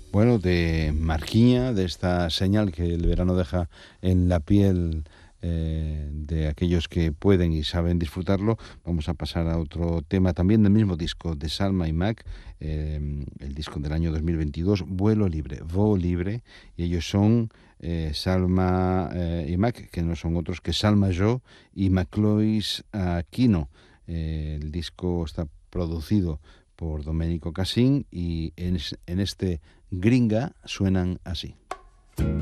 Bueno, de Marquiña, de esta señal que el verano deja en la piel de aquellos que pueden y saben disfrutarlo, vamos a pasar a otro tema también del mismo disco de Salma y Mac, el disco del año 2022, Vuelo Libre, Voo Libre, y ellos son Salma y Mac, que no son otros que Salma Joe y Maclois Aquino. El disco está producido por Domenico Cassin y en este Gringa suenan así.